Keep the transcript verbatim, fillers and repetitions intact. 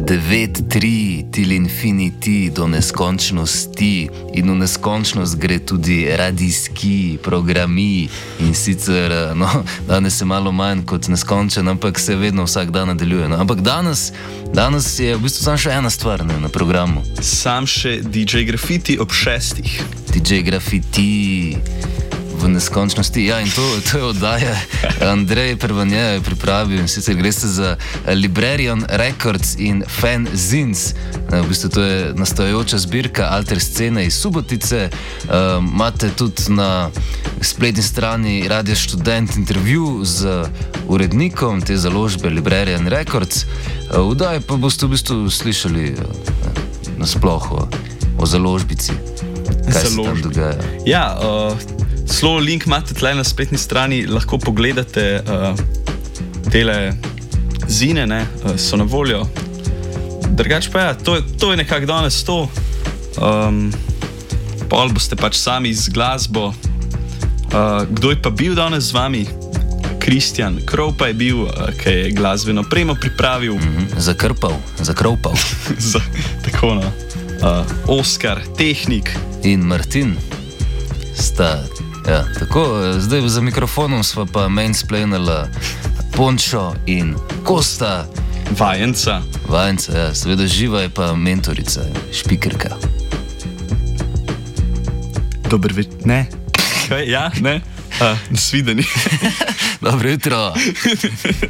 devet tri til infinity do neskončnosti in v neskončnost gre tudi radijski programi in sicer, no, danes je malo manj kot neskončen, ampak se vedno vsak dan nadaljuje. No. Ampak danes, danes je v bistvu samo še ena stvar, ne, na programu. Sam še D J Graffiti ob šestih. D J Graffiti v neskončnosti. Ja, in to, to je oddaja Andrej Prvanje je pripravil in sicer gre se za Librarian Records in Fanzines. V bistvu to je nastajajoča zbirka alter scene iz Subotice. Uh, imate tudi na spletni strani Radio Študent intervju z urednikom te založbe Librarian Records. Uh, oddaje pa boste v bistvu slišali uh, nasploh o, o založbici. Kaj se tam dogaja? Ja, uh... Slow link imate tle na spletni strani, lahko pogledate uh, tele zine, ne, uh, so na voljo. Drugač pa ja, to, to je nekako danes to. Um, pol boste pač sami z glasbo. Uh, kdo je pa bil danes z vami? Kristjan Krov pa je bil, uh, ki je glasbeno opremo pripravil. Mm-hmm. Zakrpal, zakropal. Za, tako no. Uh, Oskar, tehnik. In Martin sta. Ja, tako, zdaj za mikrofonom sva pa mansplainala Pončo in Kosta. Vajenca. Vajenca, ja, seveda živa je pa mentorica, špikerka. Dober večer, ne? Kaj, ja, ne? Uh, nasvidenje. Dobro jutro.